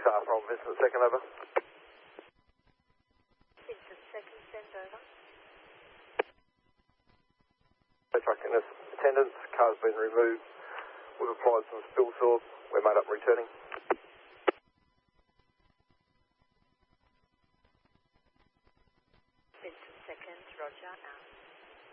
SR from Vincent Second, over. Vincent Second, send over. Truck in this attendance, car's been removed. We've applied some spill saws. We're made up returning. Vincent Second, roger, out.